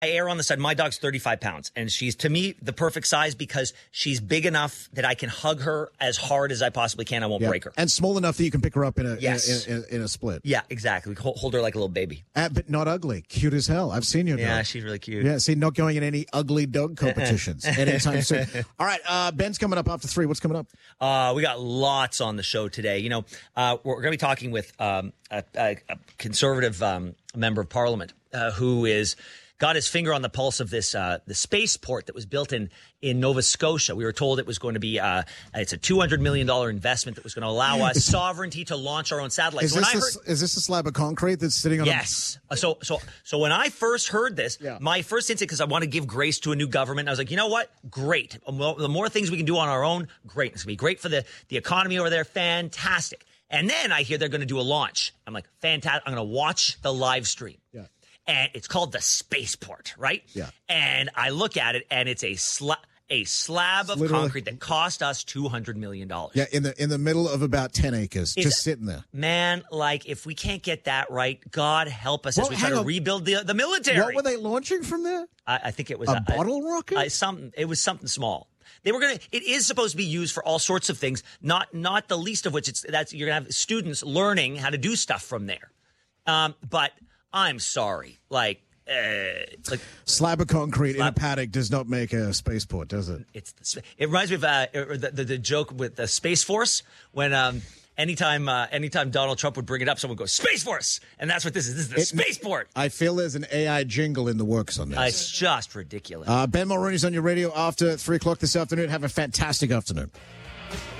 I err on the side. My dog's 35 pounds, and she's, to me, the perfect size because she's big enough that I can hug her as hard as I possibly can. I won't break her. And small enough that you can pick her up in a in a split. Yeah, exactly. Hold her like a little baby. But not ugly. Cute as hell. I've seen your dog. Yeah, she's really cute. Yeah, see, not going in any ugly dog competitions anytime soon. All right, Ben's coming up after 3. What's coming up? We got lots on the show today. You know, we're going to be talking with a conservative member of parliament who is got his finger on the pulse of this the spaceport that was built in Nova Scotia. We were told it was going to be it's a $200 million investment that was going to allow us sovereignty to launch our own satellites. Is this a slab of concrete that's sitting on? Yes. So when I first heard this, my first instinct, because I want to give grace to a new government, I was like, you know what? Great. The more things we can do on our own, great. It's going to be great for the economy over there. Fantastic. And then I hear they're going to do a launch. I'm like, fantastic. I'm going to watch the live stream. Yeah. And it's called the spaceport, right? Yeah. And I look at it, and it's a slab of concrete that cost us $200 million. Yeah, in the middle of about 10 acres, just sitting there. Man, like, if we can't get that right, God help us as we try to rebuild the military. What were they launching from there? I think it was a bottle rocket? It was something small. They were it is supposed to be used for all sorts of things, not the least of which you're going to have students learning how to do stuff from there. But I'm sorry, like slab of concrete in a paddock does not make a spaceport, does it? It reminds me of the joke with the Space Force when anytime Donald Trump would bring it up, someone would go Space Force, and that's what this is. This is the spaceport. I feel there's an AI jingle in the works on this. It's just ridiculous. Ben Mulroney's on your radio after 3 o'clock this afternoon. Have a fantastic afternoon.